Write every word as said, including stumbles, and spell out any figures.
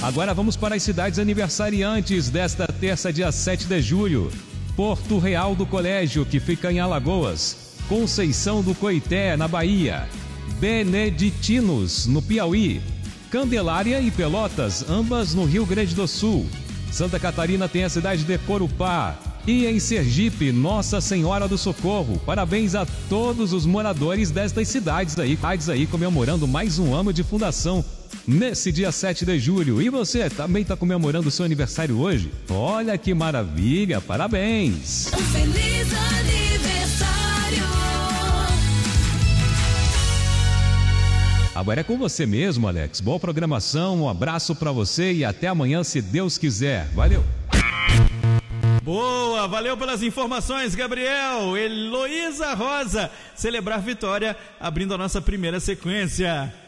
Agora vamos para as cidades aniversariantes desta terça, dia sete de julho. Porto Real do Colégio, que fica em Alagoas. Conceição do Coité, na Bahia. Beneditinos, no Piauí. Candelária e Pelotas, ambas no Rio Grande do Sul. Santa Catarina tem a cidade de Corupá. E em Sergipe, Nossa Senhora do Socorro. Parabéns a todos os moradores destas cidades aí, cidades aí comemorando mais um ano de fundação nesse dia sete de julho. E você também está comemorando o seu aniversário hoje? Olha que maravilha, parabéns! Um feliz aniversário! Agora é com você mesmo, Alex. Boa programação, um abraço para você e até amanhã, se Deus quiser. Valeu! Boa, valeu pelas informações, Gabriel. Heloísa Rosa, celebrar vitória, abrindo a nossa primeira sequência.